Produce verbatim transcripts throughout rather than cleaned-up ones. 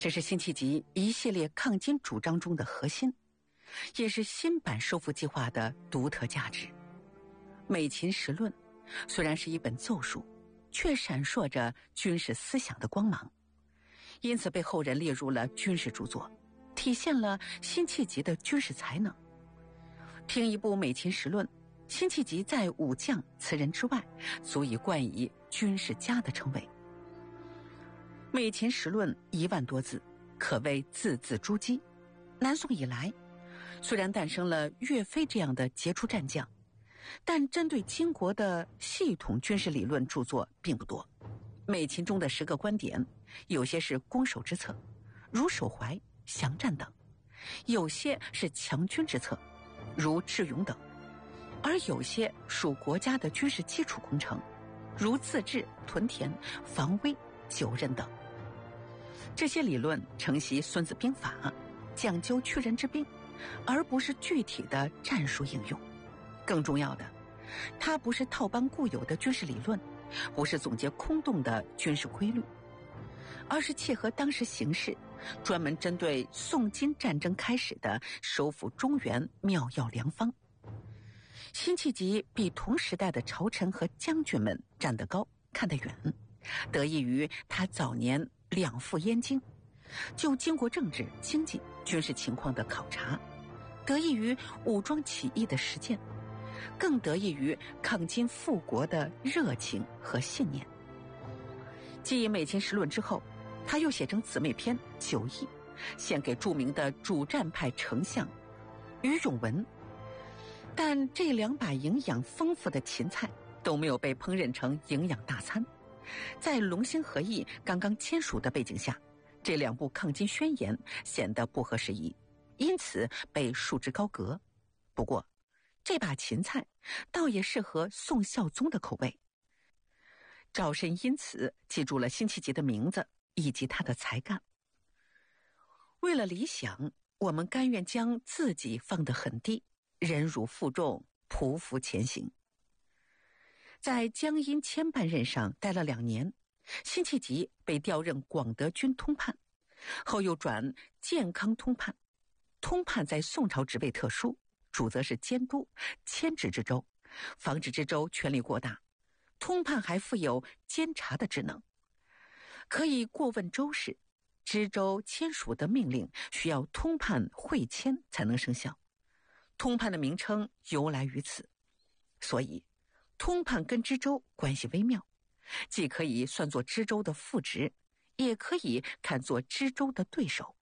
这是辛弃疾一系列抗金主张中的核心，也是新版收复计划的独特价值。《美秦时论》虽然是一本奏书，却闪烁着军事思想的光芒，因此被后人列入了军事著作，体现了辛弃疾的军事才能。凭一部《美秦时论》，辛弃疾在武将词人之外，足以冠以军事家的称谓。《美秦时论》一万多字，可谓字字珠玑。南宋以来，虽然诞生了岳飞这样的杰出战将，但针对金国的系统军事理论著作并不多。美秦中的十个观点，有些是攻守之策，如守怀、降战等；有些是强军之策，如智勇等；而有些属国家的军事基础工程，如自治、屯田、防微、九任等。这些理论承袭《孙子兵法》，讲究屈人之兵，而不是具体的战术应用。更重要的，它不是套搬固有的军事理论，不是总结空洞的军事规律，而是切合当时形势，专门针对宋金战争开始的收复中原妙药良方。辛弃疾比同时代的朝臣和将军们站得高，看得远，得益于他早年两赴燕京，就经国政治、经济、军事情况的考察，得益于武装起义的实践，更得益于抗金复国的热情和信念。继《美秦时论》之后，他又写成姊妹篇《九义》，献给著名的主战派丞相于永文。但这两把营养丰富的芹菜都没有被烹饪成营养大餐。在龙兴和议刚刚签署的背景下，这两部抗金宣言显得不合时宜，因此被束之高阁。不过这把芹菜倒也适合宋孝宗的口味。赵慎因此记住了辛弃疾的名字以及他的才干。为了理想，我们甘愿将自己放得很低，忍辱负重，匍匐前行。在江阴签办任上待了两年，辛弃疾被调任广德军通判，后又转建康通判。通判在宋朝职位特殊，主责是监督、牵制知州，防止知州权力过大。通判还负有监察的职能，可以过问州事，知州签署的命令需要通判会签才能生效。通判的名称由来于此，所以通判跟知州关系微妙，既可以算作知州的副职，也可以看作知州的对手。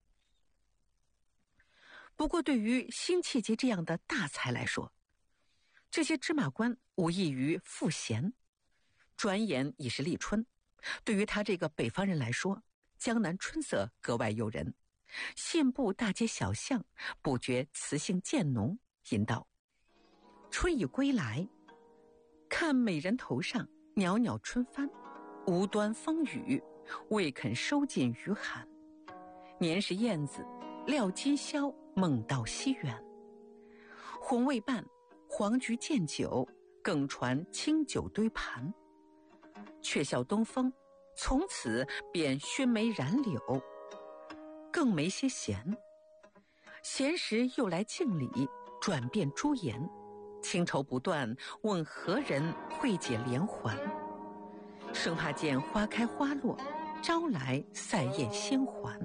不过对于辛弃疾这样的大才来说，这些芝麻官无异于赋闲。转眼已是立春，对于他这个北方人来说，江南春色格外诱人。信步大街小巷，不觉词性渐浓，吟道：春已归来，看美人头上袅袅春帆，无端风雨，未肯收尽余寒。年是燕子，料今宵梦到西园。红未半，黄菊见酒，更传清酒堆盘。却笑东风，从此便熏梅染柳，更没些闲。闲时又来敬礼，转变朱颜。清愁不断，问何人会解连环？生怕见花开花落，招来塞雁先还。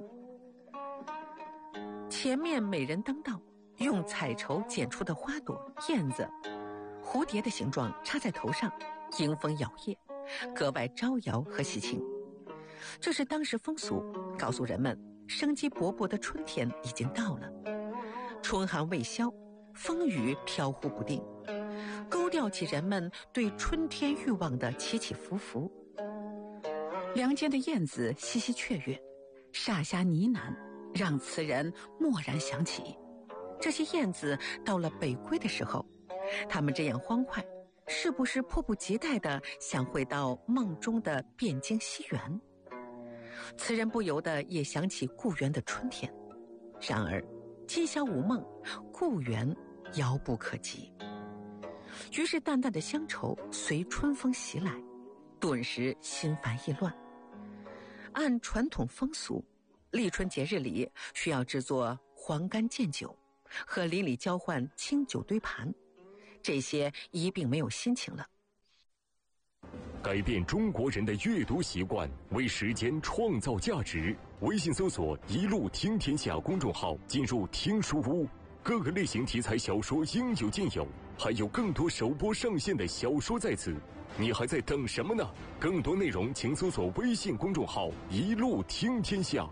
前面美人当道，用彩绸剪出的花朵、燕子、蝴蝶的形状插在头上，迎风摇曳，格外招摇和喜庆。这是当时风俗，告诉人们生机勃勃的春天已经到了。春寒未消，风雨飘忽不定，勾调起人们对春天欲望的起起伏伏。梁间的燕子嘻嘻雀跃，飒虾呢喃，让词人蓦然想起，这些燕子到了北归的时候，它们这样欢快，是不是迫不及待地想回到梦中的汴京西园？词人不由得也想起故园的春天。然而今宵无梦，故园遥不可及。于是淡淡的乡愁随春风袭来，顿时心烦意乱。按传统风俗， 立春节日里需要制作黄干见酒，和邻里交换清酒堆盘，这些一并没有心情了。 改变中国人的阅读习惯，为时间创造价值。微信搜索“一路听天下”公众号，进入听书屋，各个类型题材小说应有尽有，还有更多首播上线的小说在此，你还在等什么呢？更多内容请搜索微信公众号“一路听天下”。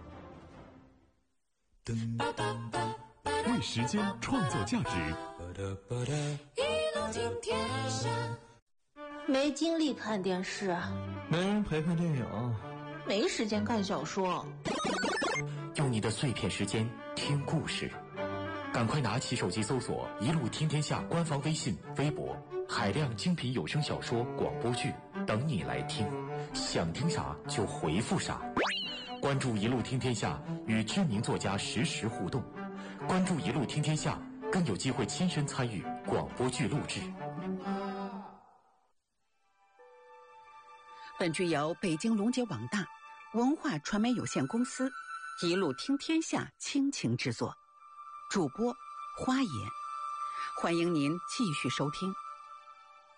为时间创造价值。 一路听天下。没精力看电视， 没人陪看电影， 没时间看小说。 用你的碎片时间听故事，赶快拿起手机搜索“一路听天下”官方微信、微博，海量精品有声小说、广播剧等你来听，想听啥就回复啥。关注“一路听天下”，与知名作家实时互动。关注“一路听天下”，更有机会亲身参与广播剧录制。 本剧由北京龙杰网大文化传媒有限公司一路听天下倾情制作，主播花野，欢迎您继续收听。